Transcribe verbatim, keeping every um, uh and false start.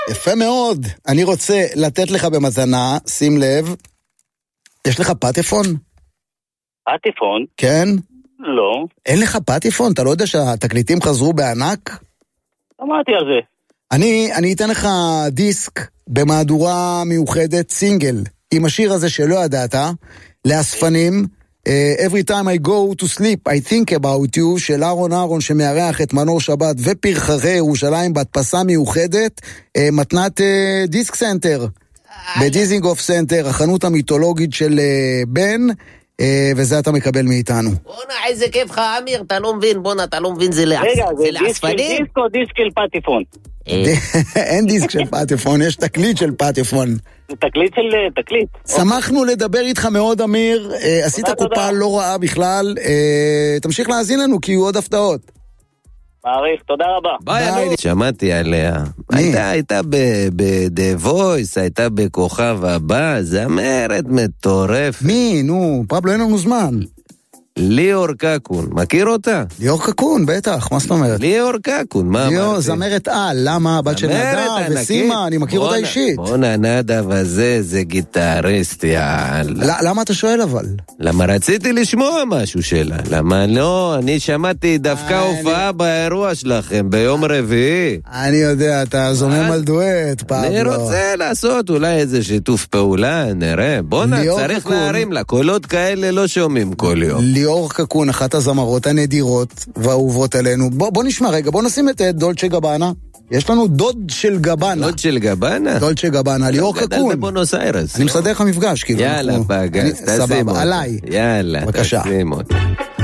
יפה מאוד. אני רוצה לתת לך במתנה, שים לב, יש לך פטפון? פטפון? כן? לא. אין לך פטפון? אתה לא יודע שהתקליטים חזרו בענק? אמרתי על זה. אני, אני אתן לך דיסק במהדורה מיוחדת, סינגל, עם השיר הזה שלא ידעת, לאספנים, uh, Every time I go to sleep, I think about you, של אהרון אהרון שמארח את מנור שבת ופרחרי ירושלים בהדפסה מיוחדת, uh, מתנת uh, דיסק סנטר, בדיזינגוף סנטר, החנות המיתולוגית של uh, בן, uh, וזה אתה מקבל מאיתנו. בונה, איזה כיף לך, אמיר, אתה לא מבין, בונה, אתה לא מבין, זה לאספנים? רגע, זה דיסק של דיסק או דיסק של פטפון? אין דיסק של פטפון, יש תקליט של פטפון. זה תקליט של תקליט. שמחנו לדבר איתך מאוד, אמיר. עשית קופה לא רעה בכלל. תמשיך להאזין לנו, כי יהיו עוד הפתעות. מעריך, תודה רבה. ביי. שמעתי עליה. הייתה ב-The Voice, הייתה בכוכב הבא, זמרת מטורף. מי? נו, פבלו, אין לנו זמן. ליאור קקון, מכיר אותה? ליאור קקון, בטח, מה זאת אומרת? ליאור קקון, מה אמרתי? ליאור, זמרת על, למה? הבת של נדב וסימה, אני מכיר אותה אישית. בונה, נדב הזה, זה גיטריסט, יאללה. למה אתה שואל אבל? למה רציתי לשמוע משהו שלה? למה לא? אני שמעתי דווקא הופעה באירוע שלכם ביום רביעי. אני יודע, אתה זומם על דואט, פבלו. אני רוצה לעשות אולי איזה שיתוף פעולה, נראה. בונה, צריך להרים לה, קולות כאלה לא שומעים כל יום. ליאור קקון, אחת הזמרות הנדירות והאהובות עלינו. בוא, בוא נשמע רגע, בוא נשים את דולצ'ה גבאנה. יש לנו דוד של גבאנה. דוד של גבאנה? דולצ'ה גבאנה, ליאור קקון. גדל בבונוס איירס. אני מסדר לך מפגש, כאילו. יאללה, פגז, תשים אותי. סבבה, עליי. יאללה, תשים אותי.